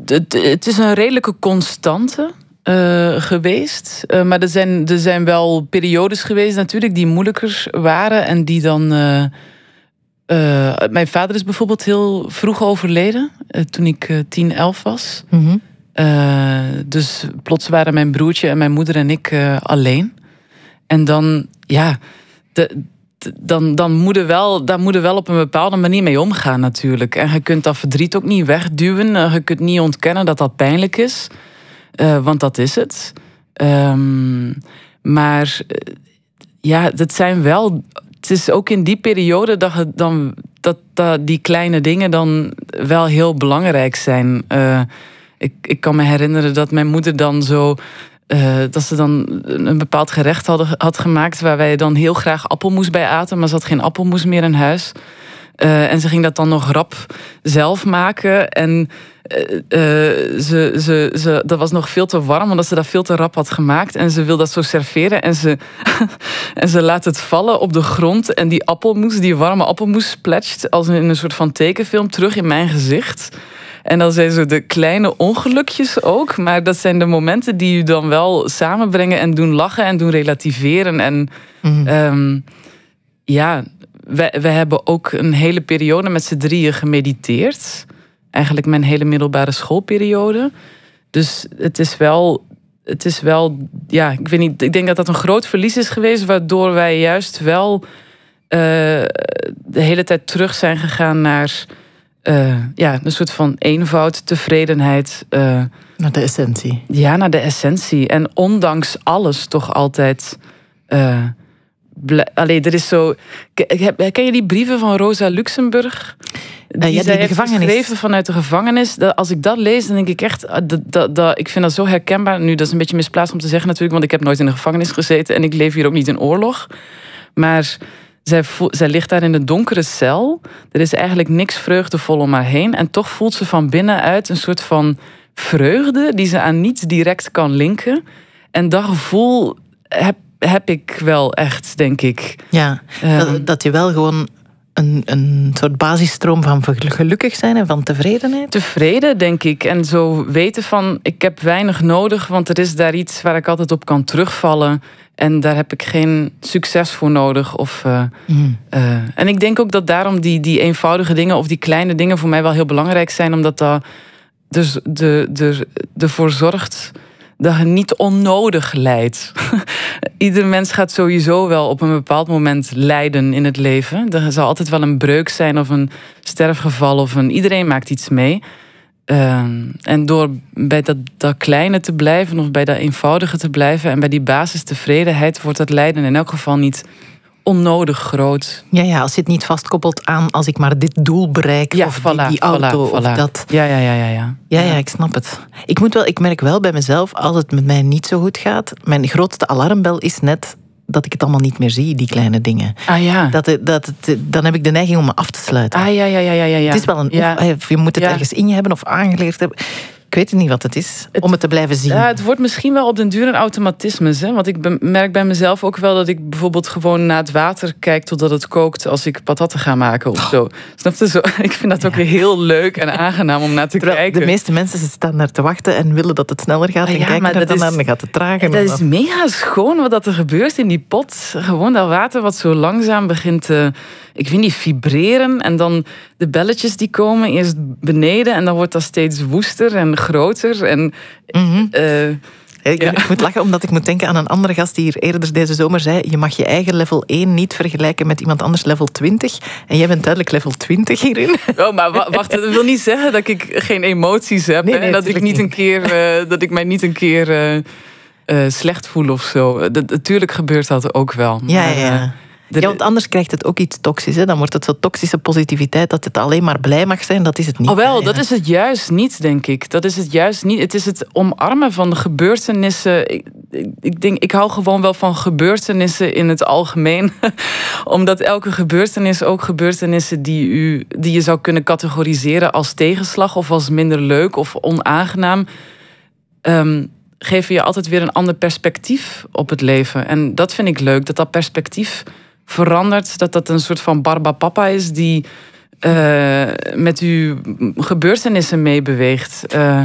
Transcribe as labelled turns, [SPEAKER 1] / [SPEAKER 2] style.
[SPEAKER 1] Het is een redelijke constante geweest. Maar er zijn wel periodes geweest natuurlijk die moeilijker waren. En die dan... mijn vader is bijvoorbeeld heel vroeg overleden. Toen ik 10, 11 was.
[SPEAKER 2] Mm-hmm.
[SPEAKER 1] Dus plots waren mijn broertje en mijn moeder en ik alleen. En dan, ja... Dan moet er wel op een bepaalde manier mee omgaan natuurlijk. En je kunt dat verdriet ook niet wegduwen. Je kunt niet ontkennen dat dat pijnlijk is. Want dat is het. Maar ja, het is ook in die periode dat die kleine dingen dan wel heel belangrijk zijn. Ik kan me herinneren dat mijn moeder dan zo... dat ze dan een bepaald gerecht had gemaakt... waar wij dan heel graag appelmoes bij aten... maar ze had geen appelmoes meer in huis. En ze ging dat dan nog rap zelf maken. En dat was nog veel te warm... omdat ze dat veel te rap had gemaakt. En ze wil dat zo serveren. En ze laat het vallen op de grond. En die appelmoes, die warme appelmoes... splatcht als in een soort van tekenfilm terug in mijn gezicht... En dan zijn zo de kleine ongelukjes ook. Maar dat zijn de momenten die u dan wel samenbrengen... en doen lachen en doen relativeren. En we hebben ook een hele periode met z'n drieën gemediteerd. Eigenlijk mijn hele middelbare schoolperiode. Dus het is wel... Ja, ik weet niet. Ik denk dat dat een groot verlies is geweest... waardoor wij juist wel de hele tijd terug zijn gegaan naar... een soort van eenvoud, tevredenheid.
[SPEAKER 2] Naar de essentie.
[SPEAKER 1] Ja, naar de essentie. En ondanks alles toch altijd... er is zo... Ken je die brieven van Rosa Luxemburg? Die zij heeft geschreven vanuit de gevangenis. Als ik dat lees, dan denk ik echt... ik vind dat zo herkenbaar. Nu, dat is een beetje misplaatst om te zeggen natuurlijk... want ik heb nooit in de gevangenis gezeten... en ik leef hier ook niet in oorlog. Maar... Zij ligt daar in de donkere cel. Er is eigenlijk niks vreugdevol om haar heen. En toch voelt ze van binnenuit een soort van vreugde... die ze aan niets direct kan linken. En dat gevoel heb ik wel echt, denk ik.
[SPEAKER 2] Ja, dat je wel gewoon... Een soort basisstroom van gelukkig zijn en van tevredenheid?
[SPEAKER 1] Tevreden, denk ik. En zo weten van, ik heb weinig nodig... want er is daar iets waar ik altijd op kan terugvallen... en daar heb ik geen succes voor nodig. En ik denk ook dat daarom die eenvoudige dingen... of die kleine dingen voor mij wel heel belangrijk zijn... omdat dat dus ervoor zorgt... dat je niet onnodig lijdt. Ieder mens gaat sowieso wel op een bepaald moment lijden in het leven. Er zal altijd wel een breuk zijn of een sterfgeval. Iedereen maakt iets mee. En door bij dat kleine te blijven of bij dat eenvoudige te blijven... en bij die basistevredenheid wordt dat lijden in elk geval niet... onnodig groot.
[SPEAKER 2] Ja, als je het niet vastkoppelt aan... als ik maar dit doel bereik,
[SPEAKER 1] ja,
[SPEAKER 2] of die auto, of dat. Ja, ik snap het. Ik merk wel bij mezelf, als het met mij niet zo goed gaat... mijn grootste alarmbel is net dat ik het allemaal niet meer zie, die kleine dingen. Dan heb ik de neiging om me af te sluiten.
[SPEAKER 1] Ja.
[SPEAKER 2] Het is wel je moet het ergens in je hebben of aangeleerd hebben... Ik weet niet wat het is, om het te blijven zien.
[SPEAKER 1] Ja, het wordt misschien wel op den duur een automatisme. Hè? Want ik merk bij mezelf ook wel dat ik bijvoorbeeld gewoon naar het water kijk totdat het kookt als ik patatten ga maken of zo. Snap je zo? Ik vind dat ook weer heel leuk en aangenaam om naar te kijken.
[SPEAKER 2] De meeste mensen staan daar te wachten en willen dat het sneller gaat. En kijken er dan naar, dan gaat het trager.
[SPEAKER 1] Dat is mega schoon wat er gebeurt in die pot. Gewoon dat water wat zo langzaam begint te... Ik vind die vibreren en dan de belletjes die komen eerst beneden en dan wordt dat steeds woester en groter. En,
[SPEAKER 2] Ik moet lachen omdat ik moet denken aan een andere gast die hier eerder deze zomer zei: je mag je eigen level 1 niet vergelijken met iemand anders level 20. En jij bent duidelijk level 20 hierin.
[SPEAKER 1] Oh, maar wacht, dat wil niet zeggen dat ik geen emoties heb. Nee, dat ik niet een keer, dat ik mij niet een keer slecht voel of zo. Natuurlijk gebeurt dat ook wel. Maar,
[SPEAKER 2] ja, want anders krijgt het ook iets toxisch. Hè? Dan wordt het zo toxische positiviteit dat het alleen maar blij mag zijn. Dat is het niet.
[SPEAKER 1] Oh wel, dat is het juist niet, denk ik. Dat is het juist niet. Het is het omarmen van de gebeurtenissen. Ik hou gewoon wel van gebeurtenissen in het algemeen. Omdat elke gebeurtenis ook gebeurtenissen die je zou kunnen categoriseren als tegenslag of als minder leuk of onaangenaam, geven je altijd weer een ander perspectief op het leven. En dat vind ik leuk, dat perspectief verandert, dat een soort van barbapapa is die met uw gebeurtenissen meebeweegt.